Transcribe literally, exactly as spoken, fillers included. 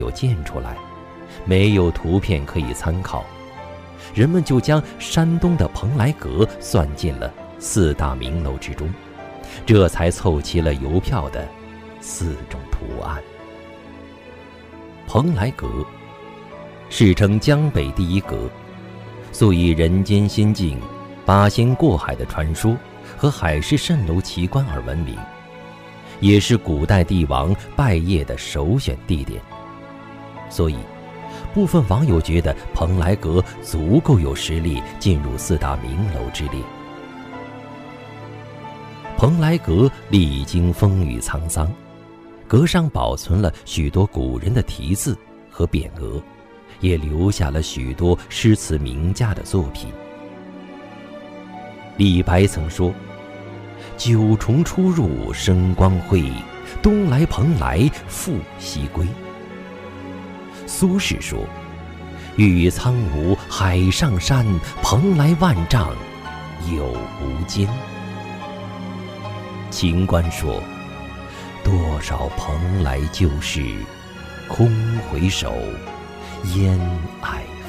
有建出来，没有图片可以参考，人们就将山东的蓬莱阁算进了四大名楼之中，这才凑齐了邮票的四种图案。蓬莱阁世称江北第一阁，素以人间仙境、八仙过海的传说和海市蜃楼奇观而闻名，也是古代帝王拜谒的首选地点。所以部分网友觉得蓬莱阁足够有实力进入四大名楼之列。蓬莱阁历经风雨沧桑，阁上保存了许多古人的题字和匾额，也留下了许多诗词名家的作品。李白曾说：“九重出入生光辉，东来蓬莱复西归。”苏轼说：“玉苍梧海上山，蓬莱万丈有无间。”秦观说：“多少蓬莱旧事，空回首，烟霭